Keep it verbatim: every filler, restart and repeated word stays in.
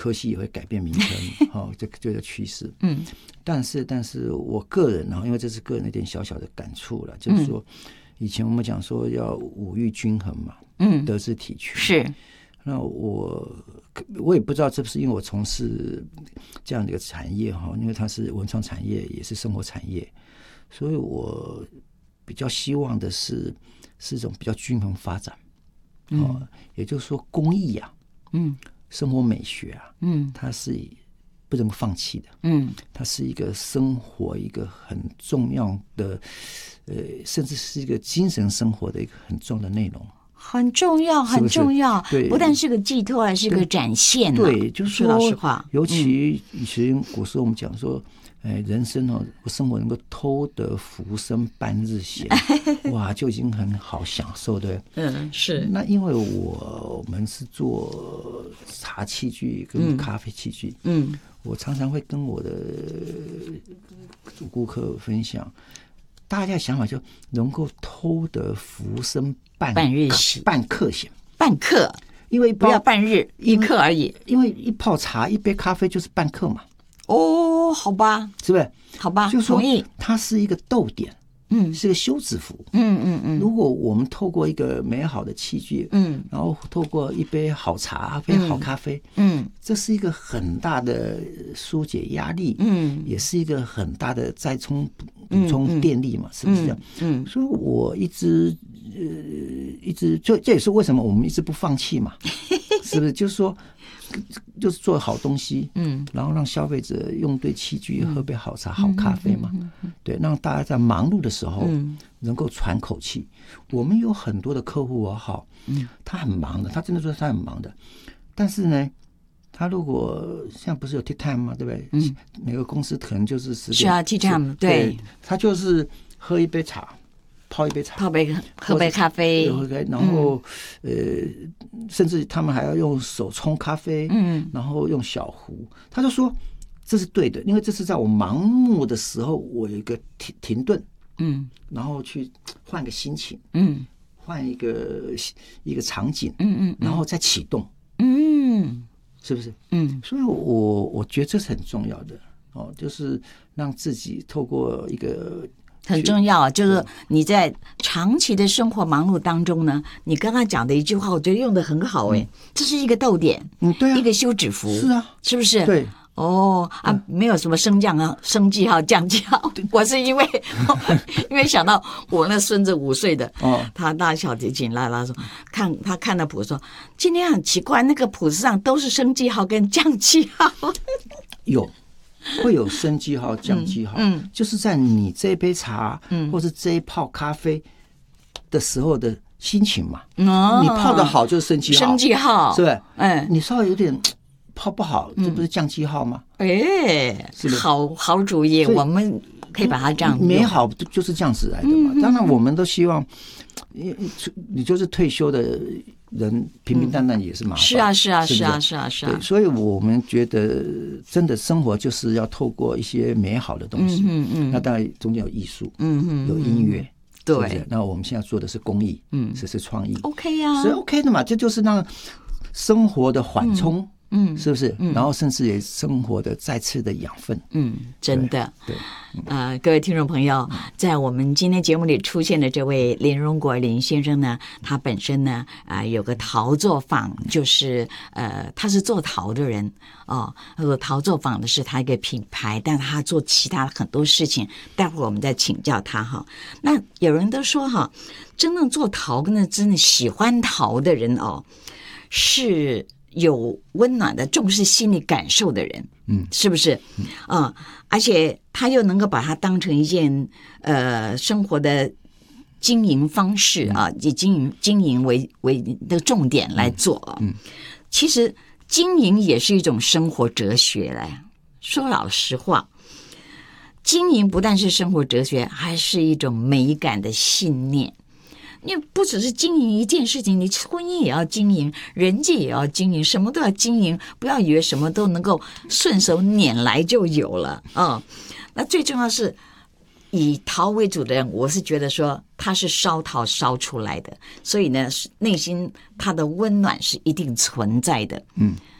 科系也会改变名称，哦，这这个趋势。嗯，但是但是我个人呢，因为这是个人的一点小小的感触了，就是说，以前我们讲说要五育均衡嘛，嗯，德智体群是。 那我我也不知道是不是因为我从事这样的一个产业哈，因为它是文创产业，也是生活产业，所以我比较希望的是是一种比较均衡发展。嗯、哦，也就是说工艺啊，嗯，生活美学啊，嗯，它是不能放弃的，嗯，它是一个生活一个很重要的，呃，甚至是一个精神生活的一个很重要的内容。 很重要，很重要。 是不是？对， 不但是个寄托，还是个展现、啊。 对，就是说， 说老实话， 尤其以前古时候我们讲说，哎，人生哦，生活能够偷得浮生半日闲，哇，就已经很好享受，对。 嗯，是。 那因为我我们是做茶器具跟咖啡器具，嗯，嗯我常常会跟我的主顾客分享。大家的想法就能够偷得浮生半半日闲， 半刻闲， 半刻， 因为不要半日，一刻而已。 因为一泡茶、一杯咖啡就是半刻嘛。 哦，好吧， 是不是？ 好吧， 就说同意。 它是一个逗点，嗯，是个休止符，嗯嗯嗯。如果我们透过一个美好的器具，嗯，然后透过一杯好茶、一杯好咖啡，嗯，这是一个很大的疏解压力，嗯，也是一个很大的再充补充电力嘛，是不是这样？嗯，所以我一直呃一直就这也是为什么我们一直不放弃嘛，是不是？就是说。就是做好东西，嗯，然后让消费者用对器具，喝杯好茶、好咖啡嘛，对，让大家在忙碌的时候能够喘口气。我们有很多的客户哦，好，嗯，他很忙的，他真的说他很忙的，但是呢，他如果现在不是有 tea time 嘛，对不对？嗯，每个公司可能就是十点是啊 tea time， 对， 他就是喝一杯茶。泡一杯茶， 泡杯喝杯咖啡， 然后、嗯、呃，甚至他们还要用手冲咖啡，嗯，然后用小壶。他就说这是对的，因为这是在我盲目的时候，我有一个停停顿，嗯，然后去换个心情，嗯，换一个一个场景，嗯嗯，然后再启动，嗯，是不是？嗯，所以我我觉得这是很重要的哦，就是让自己透过一个。 很重要，就是你在长期的生活忙碌当中呢，你刚刚讲的一句话，我觉得用得很好哎、欸，这是一个逗点， 嗯，对啊， 一个休止符， 是啊， 是不是？ 对， 哦啊，嗯、没有什么升降啊，升记号、降记号，我是因为因为想到我那孙子五岁的，哦，他拉小提琴拉拉说，看他看到谱说，今天很奇怪，那个谱子上都是升记号跟降记号， 有。会有升记号、降记号，嗯，嗯就是在你这杯茶，嗯，或是这一泡咖啡的时候的心情嘛。哦，你泡的好就是升记号， 升记号是不是？哎，你稍微有点泡不好，这不是降记号吗？ 哎，是不是？好好主意，我们可以把它这样美好就是这样子来的嘛。当然，我们都希望，你就是退休的。人平平淡淡也是麻烦， 是啊，是啊，是啊，是啊，是啊。 对，所以我们觉得，真的生活就是要透过一些美好的东西，嗯嗯，那当然中间有艺术，嗯嗯，有音乐，对不对？那我们现在做的是公益，嗯，这是创意 ，OK 呀， 是 OK 的嘛，这就是让生活的缓冲。嗯，是不是？嗯，然后甚至也生活的再次的养分。 嗯，真的。 对， 啊、呃，各位听众朋友，在我们今天节目里出现的这位林荣国林先生呢，他本身呢啊、呃、有个陶作坊，就是呃他是做陶的人哦，他说陶作坊的是他一个品牌，但他做其他很多事情，待会儿我们再请教他哈。那有人都说哈，真正做陶呢，真的喜欢陶的人哦，是。有温暖的重视心理感受的人，嗯，是不是？嗯，嗯而且他又能够把它当成一件呃生活的经营方式啊，以经营经营为为的重点来做。嗯，其实经营也是一种生活哲学嘞。说老实话，经营不但是生活哲学，还是一种美感的信念。你不只是经营一件事情，你婚姻也要经营，人际也要经营，什么都要经营。不要以为什么都能够顺手拈来就有了啊、嗯！那最重要是以陶为主的人，我是觉得说他是烧陶烧出来的，所以呢，内心他的温暖是一定存在的。嗯，